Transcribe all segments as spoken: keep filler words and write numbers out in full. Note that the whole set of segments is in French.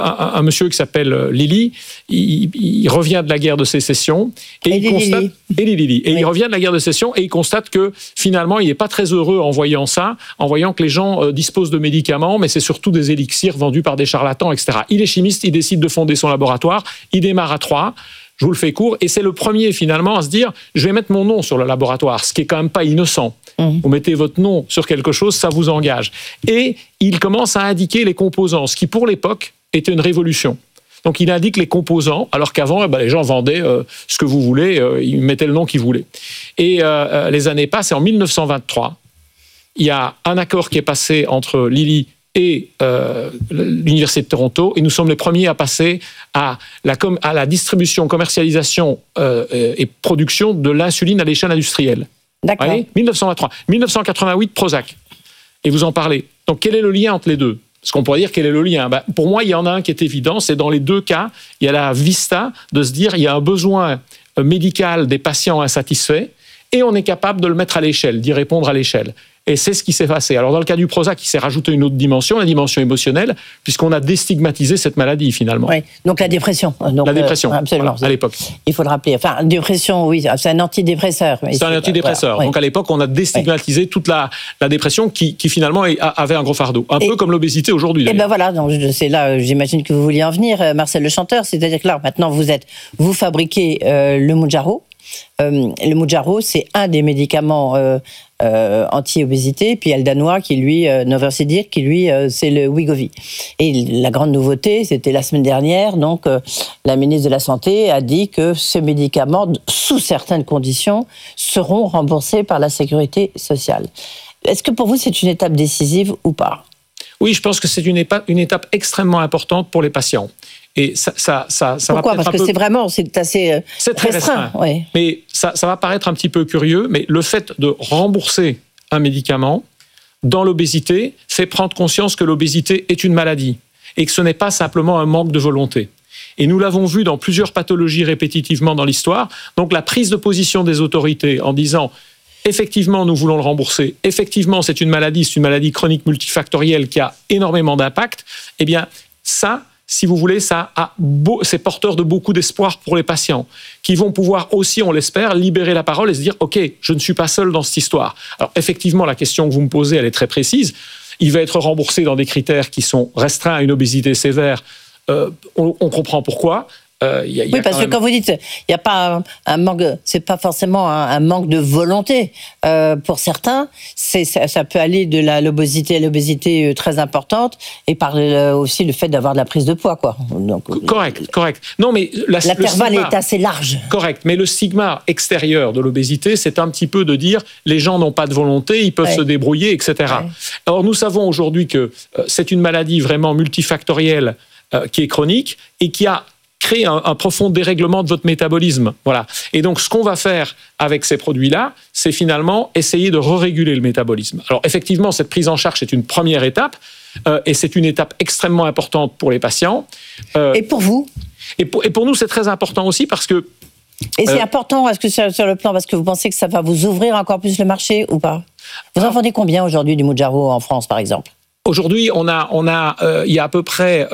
un, un monsieur qui s'appelle Lilly, il, il revient de la guerre de sécession et, et il constate Lili. et Lilly, et oui. il revient de la guerre de sécession et il constate que finalement il n'est pas très heureux en voyant ça, en voyant que les gens euh, disposent de médicaments, mais c'est surtout des élixirs vendus par des charlatans, et cetera. Il est chimiste, il décide de fonder son laboratoire, il démarre à Troyes. Je vous le fais court, et c'est le premier finalement à se dire je vais mettre mon nom sur le laboratoire, ce qui est quand même pas innocent. Mmh. Vous mettez votre nom sur quelque chose, ça vous engage. Et il commence à indiquer les composants, ce qui pour l'époque était une révolution. Donc il indique les composants, alors qu'avant eh ben, les gens vendaient euh, ce que vous voulez, euh, ils mettaient le nom qu'ils voulaient. Et euh, les années passent, et en dix-neuf cent vingt-trois, il y a un accord qui est passé entre Lilly et euh, l'Université de Toronto, et nous sommes les premiers à passer à la, com- à la distribution, commercialisation euh, et production de l'insuline à l'échelle industrielle. D'accord. Voyez, dix-neuf cent vingt-trois. dix-neuf cent quatre-vingt-huit, Prozac. Et vous en parlez. Donc quel est le lien entre les deux ? Parce qu'on pourrait dire quel est le lien ? Ben, pour moi, il y en a un qui est évident, c'est dans les deux cas, il y a la vista de se dire il y a un besoin médical des patients insatisfaits, et on est capable de le mettre à l'échelle, d'y répondre à l'échelle. Et c'est ce qui s'est passé. Alors dans le cas du Prozac, il s'est rajouté une autre dimension, la dimension émotionnelle, puisqu'on a déstigmatisé cette maladie finalement. Oui, donc la dépression. Donc, la dépression, euh, absolument. Voilà, à l'époque. Il faut le rappeler. Enfin, dépression, oui, c'est un antidépresseur. C'est, c'est un antidépresseur. Voilà, donc oui. À l'époque, on a déstigmatisé oui. toute la, la dépression qui, qui finalement avait un gros fardeau. Un et, peu comme l'obésité aujourd'hui. Et ben voilà, donc c'est là, j'imagine que vous vouliez en venir, Marcel Le Chanteur. C'est-à-dire que là, maintenant, vous êtes, vous fabriquez euh, le Mounjaro. Euh, le Mounjaro, c'est un des médicaments euh, euh, anti-obésité, puis il y a le danois qui lui, euh, Novorsidir, qui lui, euh, c'est le Wegovy. Et la grande nouveauté, c'était la semaine dernière, donc euh, la ministre de la Santé a dit que ces médicaments, sous certaines conditions, seront remboursés par la Sécurité sociale. Est-ce que pour vous, c'est une étape décisive ou pas ? Oui, je pense que c'est une étape, une étape extrêmement importante pour les patients. Et ça, ça, ça, ça Pourquoi ? va Parce que peu... c'est vraiment, c'est assez c'est très restreint. restreint. Oui. Mais ça, ça va paraître un petit peu curieux, mais le fait de rembourser un médicament dans l'obésité fait prendre conscience que l'obésité est une maladie et que ce n'est pas simplement un manque de volonté. Et nous l'avons vu dans plusieurs pathologies répétitivement dans l'histoire. Donc la prise de position des autorités en disant effectivement, nous voulons le rembourser. Effectivement, c'est une maladie, c'est une maladie chronique multifactorielle qui a énormément d'impact. Eh bien, ça, si vous voulez, ça a beau, c'est porteur de beaucoup d'espoir pour les patients qui vont pouvoir aussi, on l'espère, libérer la parole et se dire « Ok, je ne suis pas seul dans cette histoire ». Alors, effectivement, la question que vous me posez, elle est très précise. Il va être remboursé dans des critères qui sont restreints à une obésité sévère. Euh, on, on comprend pourquoi. Euh, y a, y a oui, parce quand que même... quand vous dites il n'y a pas un, un manque, c'est pas forcément un, un manque de volonté. Euh, pour certains, c'est, ça, ça peut aller de la, l'obésité à l'obésité très importante et par le, aussi le fait d'avoir de la prise de poids, quoi. Donc, correct, correct. Non, mais la, l'intervalle est assez large. Correct, mais le stigma extérieur de l'obésité, c'est un petit peu de dire les gens n'ont pas de volonté, ils peuvent ouais. se débrouiller, et cetera. Ouais. Alors nous savons aujourd'hui que euh, c'est une maladie vraiment multifactorielle euh, qui est chronique et qui a créer un, un profond dérèglement de votre métabolisme. Voilà. Et donc, ce qu'on va faire avec ces produits-là, c'est finalement essayer de re-réguler le métabolisme. Alors, effectivement, cette prise en charge est une première étape, euh, et c'est une étape extrêmement importante pour les patients. Euh, et pour vous ? et pour, et pour nous, c'est très important aussi parce que... Et c'est euh, important, est-ce que sur, sur le plan, parce que vous pensez que ça va vous ouvrir encore plus le marché ou pas ? Vous en vendez combien aujourd'hui du Mounjaro en France, par exemple ? Aujourd'hui, on a, on a, euh, il y a à peu près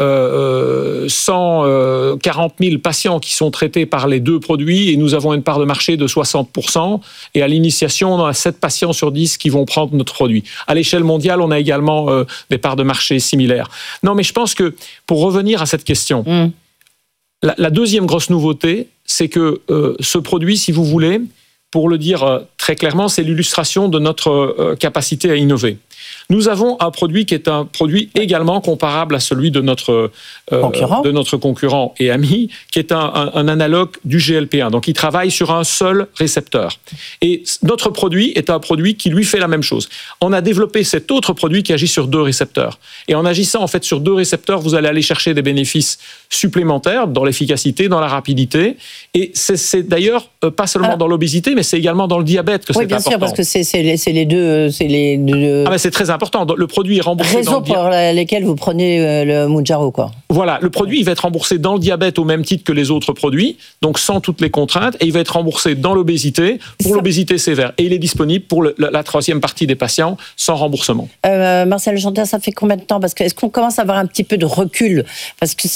euh, cent quarante mille patients qui sont traités par les deux produits et nous avons une part de marché de soixante pour cent. Et à l'initiation, on a sept patients sur dix qui vont prendre notre produit. À l'échelle mondiale, on a également euh, des parts de marché similaires. Non, mais je pense que pour revenir à cette question, mmh. la, la deuxième grosse nouveauté, c'est que euh, ce produit, si vous voulez, pour le dire euh, très clairement, c'est l'illustration de notre euh, capacité à innover. Nous avons un produit qui est un produit également comparable à celui de notre, euh, concurrent. de notre concurrent et ami, qui est un, un, un analogue du G L P un. Donc, il travaille sur un seul récepteur. Et notre produit est un produit qui lui fait la même chose. On a développé cet autre produit qui agit sur deux récepteurs. Et en agissant en fait sur deux récepteurs, vous allez aller chercher des bénéfices supplémentaires dans l'efficacité, dans la rapidité. Et c'est, c'est d'ailleurs euh, pas seulement Alors, dans l'obésité, mais c'est également dans le diabète que oui, c'est bien important. Sûr, parce que c'est, c'est, les, c'est les deux... C'est les deux... Ah ben c'est très important. Le produit est remboursé Raison dans le pour dia... lesquelles vous prenez le Mounjaro, quoi. Voilà, le produit il va être remboursé dans le diabète au même titre que les autres produits, donc sans toutes les contraintes, et il va être remboursé dans l'obésité, pour ça... l'obésité sévère. Et il est disponible pour le, la, la troisième partie des patients sans remboursement. Euh, Marcel Le Chanteur, ça fait combien de temps ? Parce que est-ce qu'on commence à avoir un petit peu de recul ? Parce que